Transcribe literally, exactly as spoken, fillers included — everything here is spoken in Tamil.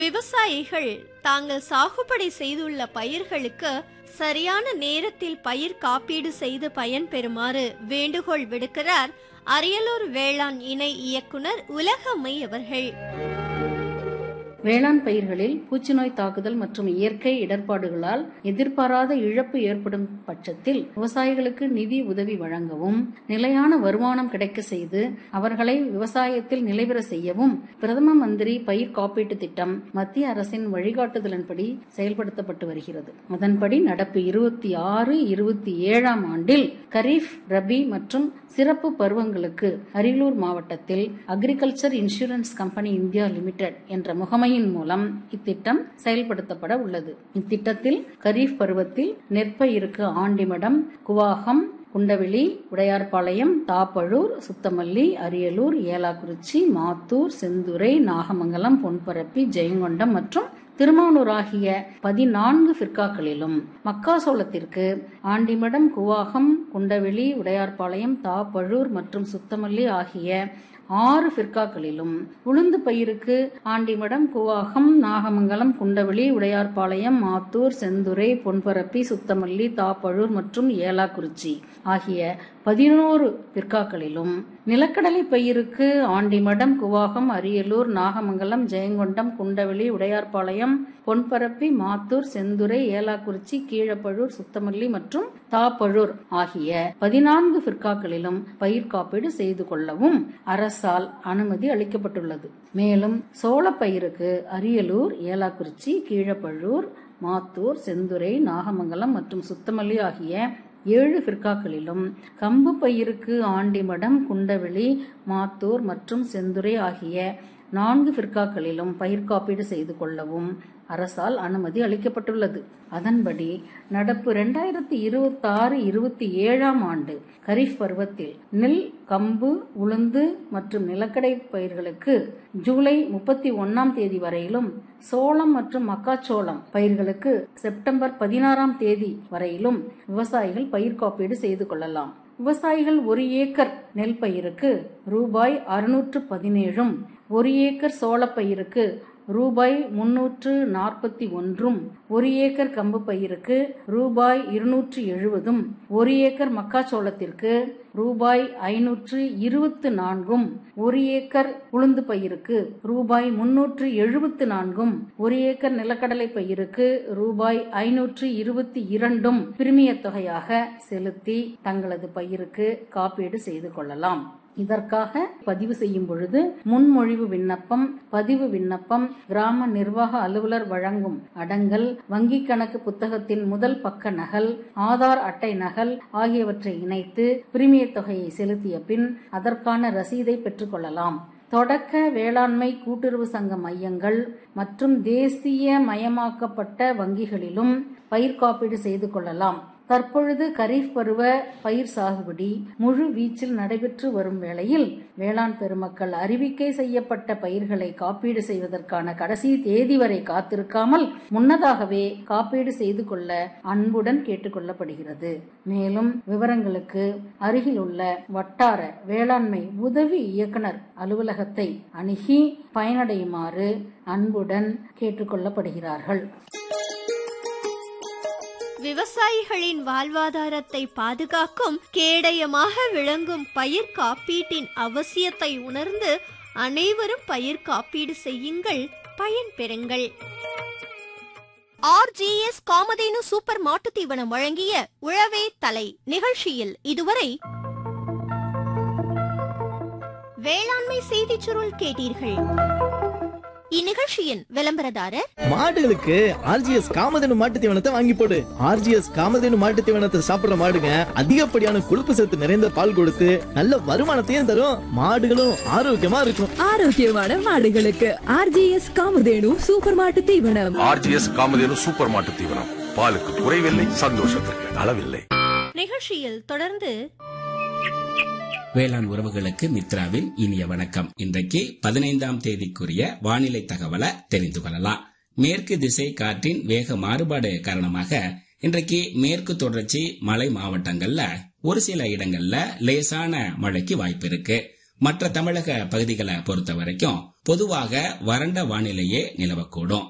விவசாயிகள் தாங்கள் சாகுபடி செய்துள்ள பயிர்களுக்கு சரியான நேரத்தில் பயிர் காப்பீடு செய்து பயன்பெறுமாறு வேண்டுகோள் விடுக்கிறார் அரியலூர் வேளாண் இணை இயக்குனர் உலகம்மை அவர்கள். வேளாண் பயிர்களில் பூச்சிநோய் தாக்குதல் மற்றும் இயற்கை இடர்பாடுகளால் எதிர்பாராத இழப்பு ஏற்படும் பட்சத்தில் விவசாயிகளுக்கு நிதி உதவி வழங்கவும், நிலையான வருமானம் கிடைக்க செய்து அவர்களை விவசாயத்தில் நிலைபெற செய்யவும் பிரதம மந்திரி பயிர் காப்பீட்டு திட்டம் மத்திய அரசின் வழிகாட்டுதலின்படி செயல்படுத்தப்பட்டு வருகிறது. அதன்படி நடப்பு இருபத்தி ஆறு இருபத்தி ஏழாம் ஆண்டில் கரீப், ரபி மற்றும் சிறப்பு பருவங்களுக்கு அரியலூர் மாவட்டத்தில் agriculture insurance company India limited என்ற முகமை மூலம் இத்திட்டம் செயல்படுத்தப்பட உள்ளது. இத்திட்டத்தில் கரீப் பருவத்தில் நெற்பயிருக்கு ஆண்டிமடம், குவாகம், குண்டவெளி, உடையார்பாளையம், தாப்பழூர், சுத்தமல்லி, அரியலூர், ஏலாக்குறிச்சி, மாத்தூர், செந்துறை, நாகமங்கலம், பொன்பரப்பி, ஜெயங்கொண்டம் மற்றும் திருமானூர் ஆகிய பதினான்கு பிற்காக்களிலும், மக்காசோளத்திற்கு ஆண்டிமடம், குவாகம், குண்டவெளி, உடையார்பாளையம், தாப்பழூர் மற்றும் சுத்தமல்லி ஆகிய ஆறு பிற்காக்களிலும், உளுந்து பயிருக்கு ஆண்டிமடம், குவாகம், நாகமங்கலம், குண்டவெளி, உடையார்பாளையம், மாத்தூர், செந்துறை, பொன்பரப்பி, சுத்தமல்லி, தாப்பழூர் மற்றும் ஏலாக்குறிச்சி ஆகிய பதினோரு பிற்காக்களிலும், நிலக்கடலை பயிருக்கு ஆண்டிமடம், குவாகம், அரியலூர், நாகமங்கலம், ஜெயங்கொண்டம், குண்டவெளி, உடையார்பாளையம், பொன்பரப்பி, மாத்தூர், செந்துறை, ஏலாக்குறிச்சி, கீழப்பழூர், சுத்தமல்லி மற்றும் தாப்பழூர் ஆகிய பதினான்கு பிற்காக்களிலும் பயிர் காப்பீடு செய்து கொள்ளவும் அரசால் அனுமதி அளிக்கப்பட்டுள்ளது. மேலும் சோளப்பயிருக்கு அரியலூர், ஏலாக்குறிச்சி, கீழப்பழூர், மாத்தூர், செந்துறை, நாகமங்கலம் மற்றும் சுத்தமல்லி ஆகிய ஏழு பிற்காக்களிலும், கம்பு பயிருக்கு ஆண்டிமடம், குண்டவெளி, மாத்தூர் மற்றும் செந்துறை ஆகிய நான்கு பிற்காக்களிலும் பயிர் காப்பீடு செய்து கொள்ளவும் அரசால் அனுமதி அளிக்கப்பட்டுள்ளது. அதன்படி நடப்பு இரண்டாயிரத்தி இருபத்தி ஆறு இருபத்தி ஏழாம் ஆண்டு கரீப் பருவத்தில் நெல், கம்பு, உளுந்து மற்றும் நிலக்கடை பயிர்களுக்கு ஜூலை முப்பத்தி ஒன்னாம் தேதி வரையிலும், சோளம் மற்றும் மக்காச்சோளம் பயிர்களுக்கு செப்டம்பர் பதினாறாம் தேதி வரையிலும் விவசாயிகள் பயிர் காப்பீடு செய்து கொள்ளலாம். விவசாயிகள் ஒரு ஏக்கர் நெல் பயிருக்கு ரூபாய் அறுநூற்று பதினேழும், ஒரு ஏக்கர் சோளப்பயிருக்கு ரூபாய் முன்னூற்று நாற்பத்தி ஒன்றும், ஒரு ஏக்கர் கம்பு பயிருக்கு ரூபாய் இருநூற்று எழுபதும், ஒரு ஏக்கர் மக்காச்சோளத்திற்கு ரூபாய் ஐநூற்று இருபத்தி நான்கும், ஒரு ஏக்கர் உளுந்து பயிருக்கு ரூபாய் முன்னூற்று எழுபத்தி நான்கும், ஒரு ஏக்கர் நிலக்கடலை பயிருக்கு ரூபாய் ஐநூற்று இருபத்தி இரண்டும் பிரிமிய தொகையாக செலுத்தி தங்களது பயிருக்கு காப்பீடு செய்து கொள்ளலாம். இதற்காக பதிவு செய்யும் பொழுது முன்மொழிவு விண்ணப்பம், பதிவு விண்ணப்பம், கிராம நிர்வாக அலுவலர் வழங்கும் அடங்கல், வங்கி கணக்கு புத்தகத்தின் முதல் பக்க நகல், ஆதார் அட்டை நகல் ஆகியவற்றை இணைத்து பிரிமிய தொகையை செலுத்திய பின் அதற்கான ரசீதை பெற்றுக் கொள்ளலாம். தொடக்க வேளாண்மை கூட்டுறவு சங்க மையங்கள் மற்றும் தேசிய மயமாக்கப்பட்ட வங்கிகளிலும் பயிர் காப்பீடு செய்து கொள்ளலாம். தற்பொழுது கரீப் பருவ பயிர் சாகுபடி முழு வீச்சில் நடைபெற்று வரும் வேளையில் வேளாண் பெருமக்கள் அறிவிக்கை செய்யப்பட்ட பயிர்களை காப்பீடு செய்வதற்கான கடைசி தேதி வரை காத்திருக்காமல் முன்னதாகவே காப்பீடு செய்து கொள்ள அன்புடன் கேட்டுக்கொள்ளப்படுகிறது. மேலும் விவரங்களுக்கு அருகில் உள்ள வட்டார வேளாண்மை உதவி இயக்குனர் அலுவலகத்தை அணுகி பயனடையுமாறு அன்புடன் கேட்டுக்கொள்ளப்படுகிறார்கள். விவசாயிகளின் வாழ்வாதாரத்தை பாதுகாக்கும் கேடயமாக விளங்கும் பயிர் காப்பீட்டின் அவசியத்தை உணர்ந்து அனைவரும் பயிர் காப்பீடு செய்யுங்கள், பயன் பெறுங்கள். R G S Kamadhenu super மாட்டுத் தீவனம் வழங்கிய உழவே தலை நிகழ்ச்சியில் இதுவரை வேளாண்மை செய்திச் சுருள் கேட்டீர்கள். இந்நிகழ்ச்சியின் விளம்பரதாரர் மாடுகளுக்கு ஆர்ஜிஎஸ் காமதேனு மாட்டு தீவனத்தை வாங்கி போடு. ஆர்ஜிஎஸ் காமதேனு மாட்டு தீவனத்தை சாப்பிடுற மாடுங்க அதிகப்படியான கொழுப்பு சத்து நிறைந்த பால் கொடுத்து நல்ல வருமானத்தையும் தரும். மாடுகளும் ஆரோக்கியமா இருக்கும். ஆரோக்கியமான மாடுகளுக்கு ஆர்ஜிஎஸ் காமதேனு சூப்பர் மாட்டு தீவனம். ஆர்ஜிஎஸ் காமதேனு சூப்பர் மாட்டு தீவனம். பாலுக்கு குறைவில்லை, சந்தோஷத்திற்கு அளவில்லை. நிகழ்ச்சியில் தொடர்ந்து வேளாண் உறவுகளுக்கு மித்ராவின் இனிய வணக்கம். இன்றைக்கு பதினைந்தாம் தேதிக்குரிய வானிலை தகவலை தெரிந்து கொள்ளலாம். மேற்கு திசை காற்றின் வேக மாறுபாடு காரணமாக இன்றைக்கு மேற்கு தொடர்ச்சி மலை மாவட்டங்கள்ல ஒரு சில இடங்கள்ல லேசான மழைக்கு வாய்ப்பு இருக்கு. மற்ற தமிழக பகுதிகளை பொறுத்த வரைக்கும் பொதுவாக வறண்ட வானிலையே நிலவக்கூடும்.